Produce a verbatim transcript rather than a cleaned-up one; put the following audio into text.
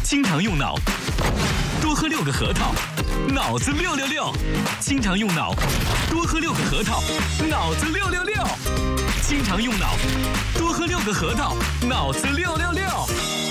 经常用脑，多喝六个核桃，脑子六六六。经常用脑，多喝六个核桃，脑子六六六。经常用脑，多喝六个核桃，脑子六六六。